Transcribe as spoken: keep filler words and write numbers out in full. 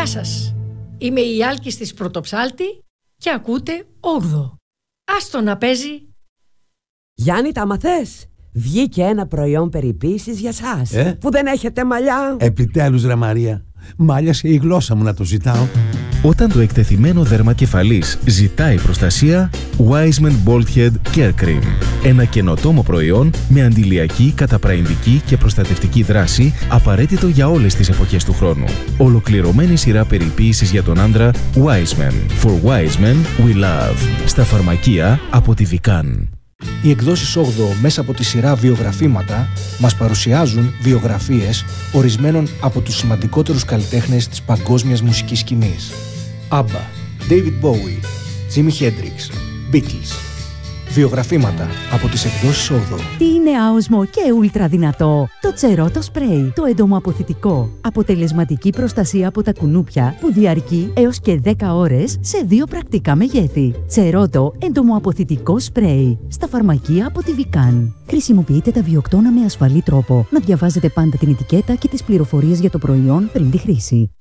Γεια σας, είμαι η Άλκης της Πρωτοψάλτη και ακούτε όγδοο. Άστο να παίζει. Γιάννη, τα μαθες? Βγήκε ένα προϊόν περιποίησης για σας, ε? που δεν έχετε μαλλιά. Επιτέλους ρε Μαρία, μάλιασε η γλώσσα μου να το ζητάω. Όταν το εκτεθειμένο δέρμα κεφαλής ζητάει προστασία, Wiseman Bald Head Care Cream. Ένα καινοτόμο προϊόν με αντιλιακή, καταπραϊντική και προστατευτική δράση, απαραίτητο για όλες τις εποχές του χρόνου. Ολοκληρωμένη σειρά περιποίησης για τον άντρα Wiseman. For Wiseman we love. Στα φαρμακεία από τη Vican. Οι εκδόσεις όγδοο μέσα από τη σειρά βιογραφήματα μας παρουσιάζουν βιογραφίες ορισμένων από τους σημαντικότερους καλλιτέχνες της παγκόσμιας μουσικής σκηνής. ABBA, David Bowie, Jimi Hendrix, Beatles. Βιογραφήματα από τις εκδόσεις όγδοο. Τι είναι άοσμο και ούλτρα δυνατό? Το Τσερότο Spray, το εντομοαποθητικό. Αποτελεσματική προστασία από τα κουνούπια που διαρκεί έως και δέκα ώρες σε δύο πρακτικά μεγέθη. Τσερότο εντομοαποθητικό σπρέι. Στα φαρμακεία από τη Vican. Χρησιμοποιείτε τα βιοκτώνα με ασφαλή τρόπο. Να διαβάζετε πάντα την ετικέτα και τις πληροφορίες για το προϊόν πριν τη χρήση.